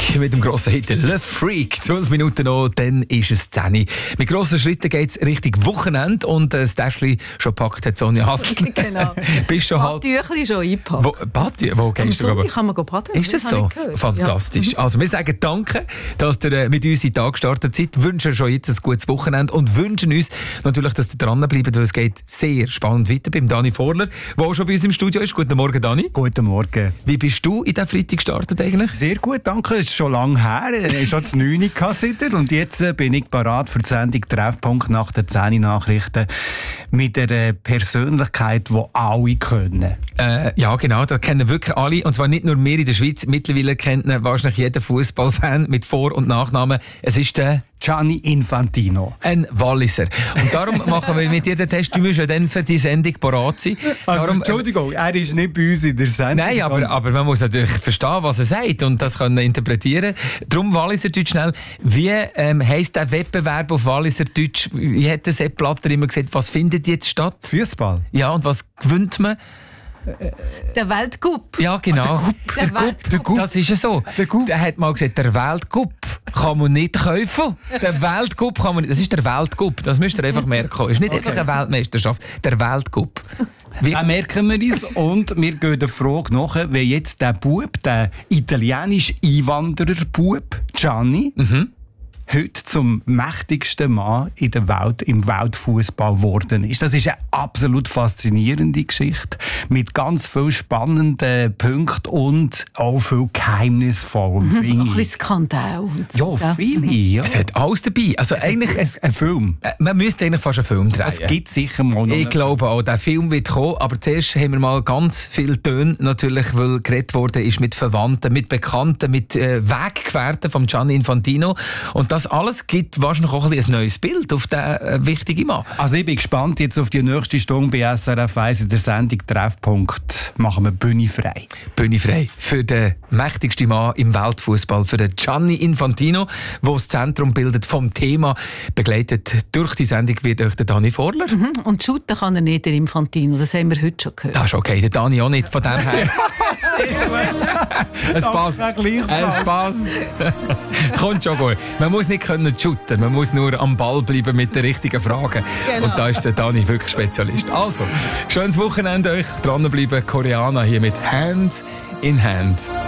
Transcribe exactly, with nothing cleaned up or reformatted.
mit dem grossen Hit «Le Freak». zwölf Minuten noch, dann ist es zehn Uhr. Mit grossen Schritten geht es Richtung Wochenende und das Täschchen schon gepackt hat Sonja Hasler. Genau. Bist schon halt... Badtüchli schon eingepackt. Wo, Badtü- wo gehst Am du? Sonntag kann man baden. Ist das, das so? Fantastisch. Ja. Also wir sagen danke, dass ihr mit uns in den Tag gestartet seid, wünschen schon jetzt ein gutes Wochenende und wünschen uns natürlich, dass ihr dranbleibt, weil es geht sehr spannend weiter beim Dani Vorler, der auch schon bei uns im Studio ist. Guten Morgen, Dani. Guten Morgen. Wie bist du in diesen Freitag gestartet eigentlich? Sehr gut, danke. Es ist schon lange her. Ich schon das neun Uhr und jetzt bin ich parat für die Sendung «Treffpunkt» nach den zehn Nachrichten mit einer Persönlichkeit, die alle können. Äh, ja, genau, das kennen wirklich alle. Und zwar nicht nur wir in der Schweiz. Mittlerweile kennt ihn wahrscheinlich jeder Fußballfan mit Vor- und Nachnamen. Es ist der Gianni Infantino. Ein Walliser. Und darum machen wir mit dir den Test. Du musst ja dann für die Sendung parat sein. Also, darum, Entschuldigung, er ist nicht bei uns in der Sendung. Nein, aber, aber man muss natürlich verstehen, was er sagt und das können interpretieren. Darum Walliser Deutsch schnell. Wie ähm, heisst der Wettbewerb auf Walliser Deutsch? Wie hat der Sepp Blatter immer gesagt, was findet jetzt statt? Fußball. Ja, und was gewinnt man? Der Weltcup. Ja, genau. Ach, der Gup. Der Der Gup. Der Gup. Das ist ja so. Der Gup. Der hat mal gesagt, der Weltcup kann man nicht kaufen. Der Weltcup kann man nicht. Das ist der Weltcup. Das müsst ihr einfach merken. Es ist nicht okay. einfach eine Weltmeisterschaft. Der Weltcup. Da merken wir es und wir gehen der Frage nach, wie jetzt der Bub, der italienische Einwanderer-Bub, Gianni, mhm. heute zum mächtigsten Mann in der Welt, im Weltfußball geworden ist. Das ist eine absolut faszinierende Geschichte mit ganz vielen spannenden Punkten und auch viel geheimnisvollen Mhm, Dingen. ein bisschen Skandal. Und Ja, so. viele. Ja. Es hat alles dabei. Also Es eigentlich, ist ein Film. äh, man müsste eigentlich fast einen Film drehen. Es gibt sicher mal noch Ich einen glaube auch, der Film wird kommen, aber zuerst haben wir mal ganz viele Töne, natürlich, weil geredet worden ist mit Verwandten, mit Bekannten, mit äh, Weggefährten von Gianni Infantino. Und das alles gibt wahrscheinlich auch ein, bisschen ein neues Bild auf diesen äh, wichtigen Mann. Also ich bin gespannt jetzt auf die nächste Stunde bei S R F eins in der Sendung «Treffpunkt». Machen wir Bühne frei. Bühne frei für den mächtigsten Mann im Weltfußball, für den Gianni Infantino, der das Zentrum bildet vom Thema. Begleitet durch die Sendung wird euch der Dani Vorler. Mhm. Und shooten kann er nicht, der Infantino. Das haben wir heute schon gehört. Das ist okay, der Dani auch nicht, von dem her. Es passt. Es passt. Kommt schon gut. Man muss nicht können shooten, man muss nur am Ball bleiben mit den richtigen Fragen. Genau. Und da ist der Dani wirklich Spezialist. Also, schönes Wochenende euch. Dranbleiben, Koreaner hier mit Hand in Hand.